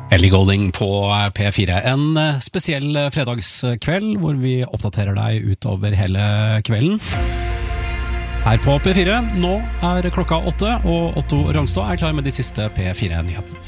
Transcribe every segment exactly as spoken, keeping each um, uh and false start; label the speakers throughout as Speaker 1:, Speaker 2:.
Speaker 1: Ellie Goulding på P fire. En spesiell fredagskveld hvor vi oppdaterer deg utover hele kvelden. Her på P fire, nå er klokka åtte, og Otto Rangstad er klar med de siste P fire-nyhetene.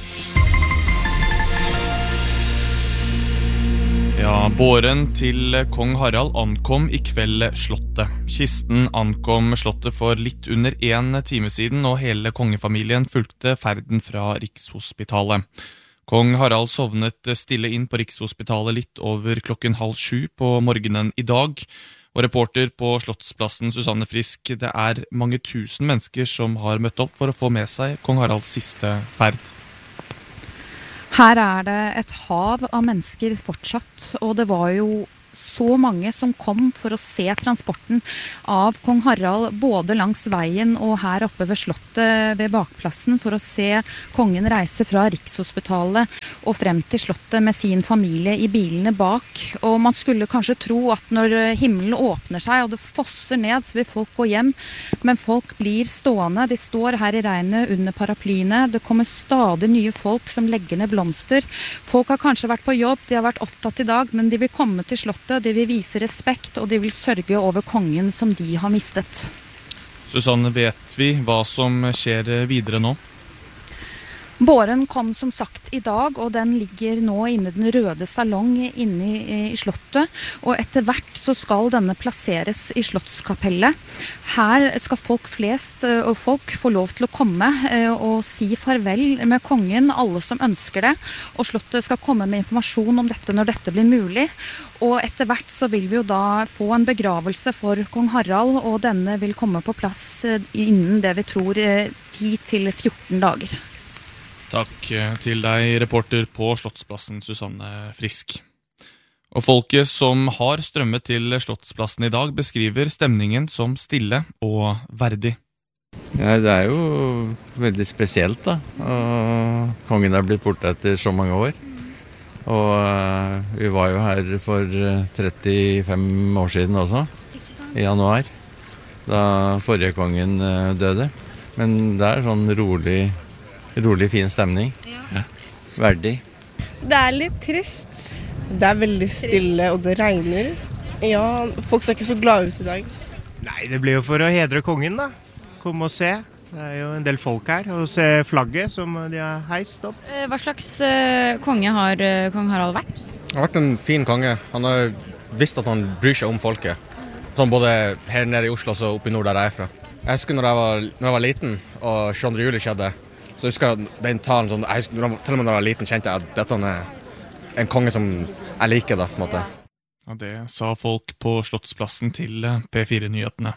Speaker 2: Ja, båren til kong Harald ankom i kveld slottet. Kisten ankom slottet for litt under en time siden, og hele kongefamilien fulgte ferden fra Rikshospitalet. Kong Harald sovnet stille inn på Rikshospitalet litt over klokken halv sju på morgenen i dag. Og reporter på Slottsplassen, Susanne Frisk, det er mange tusen mennesker som har møtt opp for å få med seg kong Haralds siste ferd.
Speaker 3: Her er det et hav av mennesker fortsatt, og det var jo så mange som kom for å se transporten av kong Harald både langs veien og her oppe ved slottet ved bakplassen for å se kongen reise fra Rikshospitalet og frem til slottet med sin familie i bilene bak. Og man skulle kanskje tro at når himmelen åpner seg og det fosser ned, så vil folk gå hjem, men folk blir stående. De står her i regnet under paraplyene. Det kommer stadig nye folk som legger ned blomster. Folk har kanskje vært på jobb, de har vært opptatt i dag, men de vil komme til slottet. De vil vise respekt, og de vil sørge over kongen som de har mistet.
Speaker 2: Susanne, vet vi hva som skjer videre nå?
Speaker 3: Båren kom som sagt i dag, og den ligger nå inne i den røde salong inne i, i slottet, og etter hvert så skal denne plasseres i slottskapellet. Her skal folk flest og folk få lov til å komme og si farvel med kongen, alle som ønsker det, og slottet skal komme med informasjon om dette når dette blir mulig. Og etter hvert så vil vi jo da få en begravelse for kong Harald, og denne vil komme på plass innen det vi tror ti til fjorten dager.
Speaker 2: Takk til deg, reporter på Slottsplassen, Susanne Frisk. Og folket som har strømmet til Slottsplassen i dag beskriver stemningen som stille og verdig.
Speaker 4: Ja, det er jo veldig spesielt da, og kongen er blitt borte etter så mange år. Og uh, vi var jo her for trettifem år siden også, i januar, da forrige kongen uh, døde. Men det er sånn rolig, rolig fin stemning, ja. Ja. Verdig.
Speaker 5: Det er litt trist.
Speaker 6: Det er veldig stille, og det regner. Ja, folk ser ikke så glade ut i dag.
Speaker 7: Nei, det blir jo for å hedre kongen da. Kom og se. Det er jo en del folk her, og se flagget som de har heist opp.
Speaker 8: Hva slags uh, konge har uh, kong Harald vært?
Speaker 9: Han har vært en fin konge. Han har visst at han bryr seg om folket. Sånn både her nede i Oslo og oppe i nord der jeg er fra. Jeg husker når jeg var, når jeg var liten, og tjueandre juli skjedde, så husker jeg den talen sånn, jeg husker, til og med når jeg var liten kjente jeg at dette er en konge som jeg liker da, på en måte.
Speaker 2: Ja, det sa folk på Slottsplassen til P fire-nyhetene.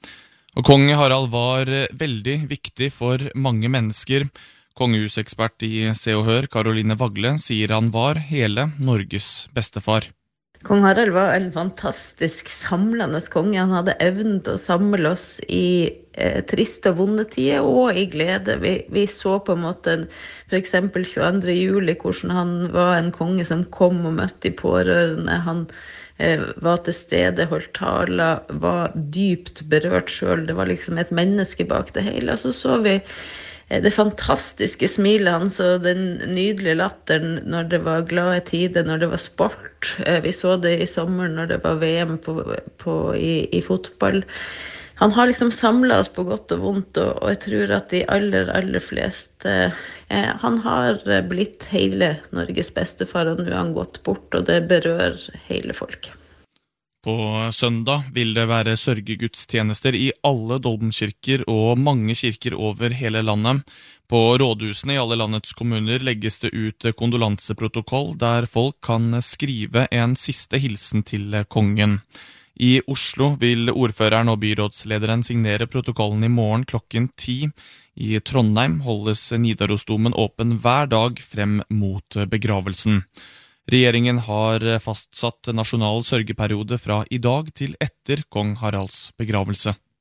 Speaker 2: Og kong Harald var veldig viktig for mange mennesker. Kongehusekspert i Se og Hør, Caroline Vagle, sier han var hele Norges bestefar.
Speaker 10: Kong Harald var en fantastisk samlende konge. Han hadde evnen til å samle oss i eh, triste og vonde tider og i glede. Vi, vi så på en måte for eksempel tjueandre juli hvordan han var en konge som kom og møtte de pårørende. Han eh, var til stede, holdt taler, var dypt berørt selv. Det var liksom et menneske bak det hele. Og så så vi det fantastiske smilet hans og den nydelige latteren når det var glade tider, når det var sport. Vi så det i sommer når det var V M på, på, i, i fotball. Han har liksom samlet oss på godt og vondt, og, og jeg tror at de aller, aller fleste, eh, han har blitt hele Norges bestefar, og nå har han gått bort, og det berør hele folk.
Speaker 2: På søndag vil det være sørgegudstjenester i alle Dolbenkirker og mange kirker over hele landet. På rådhusene i alle landets kommuner legges det ut kondolanseprotokoll der folk kan skrive en siste hilsen til kongen. I Oslo vil ordføreren og byrådslederen signere protokollen i morgen klokken ti. I Trondheim holdes Nidarosdomen åpen hver dag frem mot begravelsen. Regjeringen har fastsatt nasjonal sørgeperiode fra i dag til etter kong Haralds begravelse.